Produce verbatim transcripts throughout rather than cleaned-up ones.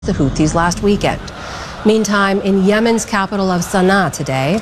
the Houthis last weekend. Meantime, in Yemen's capital of Sana'a today,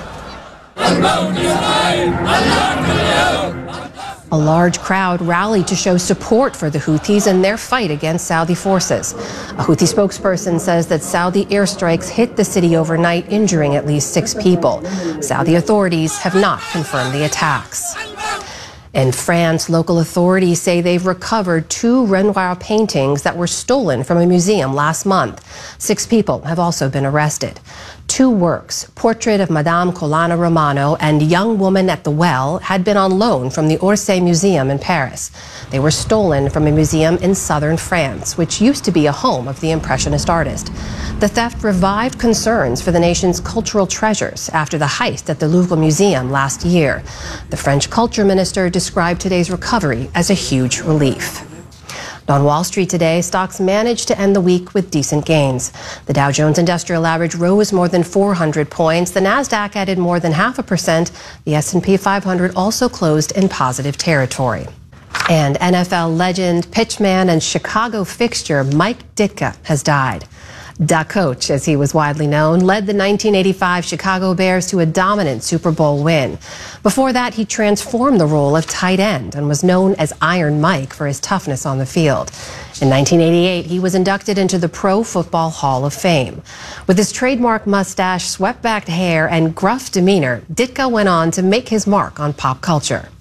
a large crowd rallied to show support for the Houthis in their fight against Saudi forces. A Houthi spokesperson says that Saudi airstrikes hit the city overnight, injuring at least six people. Saudi authorities have not confirmed the attacks. In France, local authorities say they've recovered two Renoir paintings that were stolen from a museum last month. Six people have also been arrested. Two works, Portrait of Madame Colonna Romano and Young Woman at the Well, had been on loan from the Orsay Museum in Paris. They were stolen from a museum in southern France, which used to be a home of the Impressionist artist. The theft revived concerns for the nation's cultural treasures after the heist at the Louvre Museum last year. The French culture minister described today's recovery as a huge relief. On Wall Street today, stocks managed to end the week with decent gains. The Dow Jones Industrial Average rose more than four hundred points. The Nasdaq added more than half a percent. The S and P five hundred also closed in positive territory. And N F L legend, pitchman, and Chicago fixture Mike Ditka has died. Da Coach, as he was widely known, led the nineteen eighty-five Chicago Bears to a dominant Super Bowl win. Before that, he transformed the role of tight end and was known as Iron Mike for his toughness on the field. In nineteen eighty-eight, he was inducted into the Pro Football Hall of Fame. With his trademark mustache, swept-back hair, and gruff demeanor, Ditka went on to make his mark on pop culture.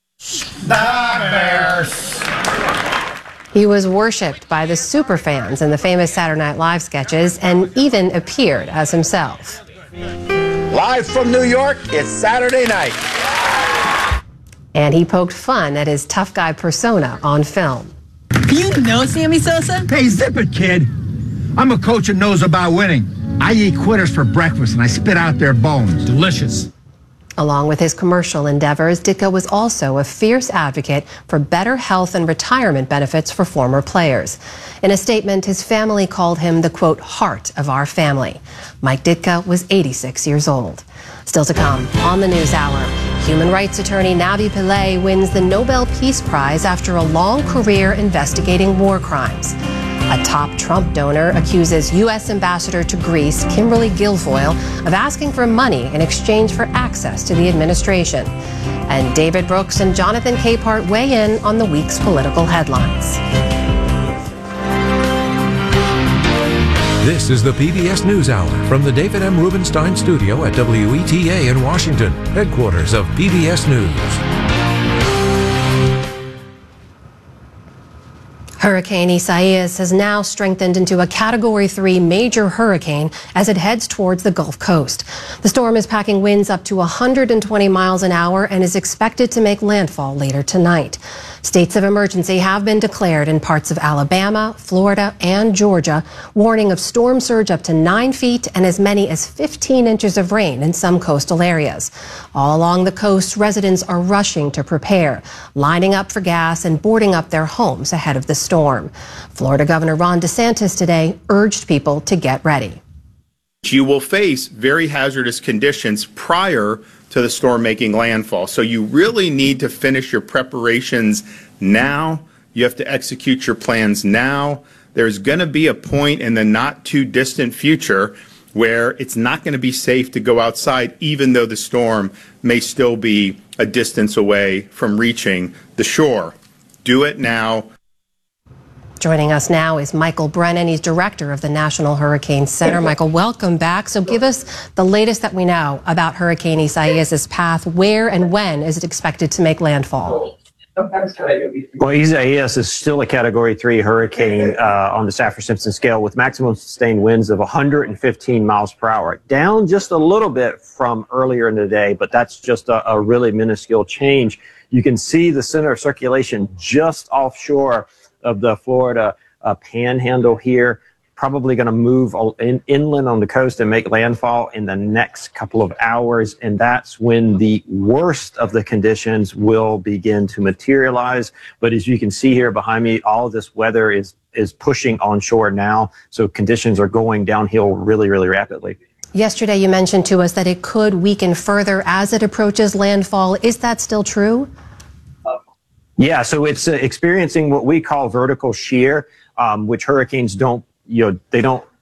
The Bears! He was worshipped by the superfans in the famous Saturday Night Live sketches and even appeared as himself. Live from New York, it's Saturday night. And he poked fun at his tough guy persona on film. You know Sammy Sosa? Hey, zip it, kid. I'm a coach that knows about winning. I eat quitters for breakfast and I spit out their bones. Delicious. Along with his commercial endeavors, Ditka was also a fierce advocate for better health and retirement benefits for former players. In a statement, his family called him the, quote, heart of our family. Mike Ditka was eighty-six years old. Still to come on the News Hour, human rights attorney Navi Pillay wins the Nobel Peace Prize after a long career investigating war crimes. A top Trump donor accuses U S Ambassador to Greece, Kimberly Guilfoyle, of asking for money in exchange for access to the administration. And David Brooks and Jonathan Capehart weigh in on the week's political headlines. This is the P B S NewsHour from the David M. Rubenstein studio at W E T A in Washington, headquarters of P B S News. Hurricane Isaias has now strengthened into a Category three major hurricane as it heads towards the Gulf Coast. The storm is packing winds up to one hundred twenty miles an hour and is expected to make landfall later tonight. States of emergency have been declared in parts of Alabama, Florida, and Georgia, warning of storm surge up to nine feet and as many as fifteen inches of rain in some coastal areas. All along the coast, residents are rushing to prepare, lining up for gas and boarding up their homes ahead of the storm. Florida Governor Ron DeSantis today urged people to get ready. You will face very hazardous conditions prior to the storm making landfall. So you really need to finish your preparations now. You have to execute your plans now. There's going to be a point in the not too distant future where it's not going to be safe to go outside, even though the storm may still be a distance away from reaching the shore. Do it now. Joining us now is Michael Brennan. He's director of the National Hurricane Center. Michael, welcome back. So give us the latest that we know about Hurricane Isaias' path. Where and when is it expected to make landfall? Well, Isaias is still a Category three hurricane uh, on the Saffir-Simpson scale with maximum sustained winds of one hundred fifteen miles per hour. Down just a little bit from earlier in the day, but that's just a, a really minuscule change. You can see the center of circulation just offshore of the Florida uh, panhandle here, probably going to move in, inland on the coast and make landfall in the next couple of hours. And that's when the worst of the conditions will begin to materialize. But as you can see here behind me, all of this weather is, is pushing onshore now. So conditions are going downhill really, really rapidly. Yesterday, you mentioned to us that it could weaken further as it approaches landfall. Is that still true? Yeah, so it's uh, experiencing what we call vertical shear, um, which hurricanes don't you know, they don't